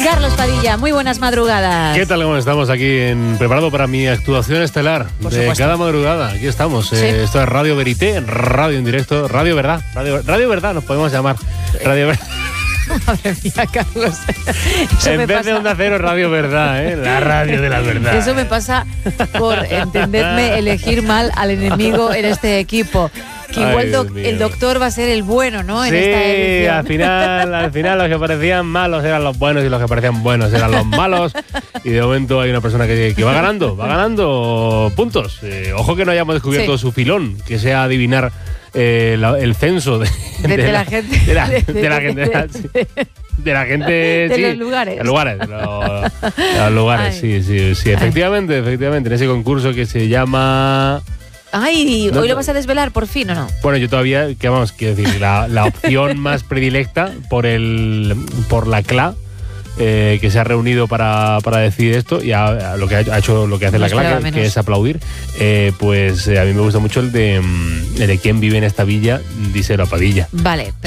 Carlos Padilla, muy buenas madrugadas. ¿Qué tal? ¿Cómo estamos aquí preparado para mi actuación estelar de cada madrugada? Aquí estamos. Sí. Esto es Radio Verité, radio en directo, Radio Verdad. Radio Verdad nos podemos llamar. Radio Verdad. Madre mía, Carlos. Eso en vez de Onda Cero, Radio Verdad, ¿eh? La radio de la verdad. Eso me pasa por, entendedme, elegir mal al enemigo en este equipo. Que igual el doctor va a ser el bueno, ¿no? En esta edición. al final los que parecían malos eran los buenos y los que parecían buenos eran los malos. Y de momento hay una persona que va ganando puntos. Ojo que no hayamos descubierto su filón, que sea adivinar el censo de la gente. De la gente, de sí. los lugares. De los lugares, sí, efectivamente. En ese concurso que se llama... Ay, ¿hoy lo vas a desvelar por fin o no? Bueno, yo todavía, quiero decir, la opción más predilecta por la CLA, que se ha reunido para decidir esto, y lo que ha hecho, lo que hace la CLA, que es aplaudir, pues a mí me gusta mucho el de quién vive en esta villa, díselo a Padilla. Vale.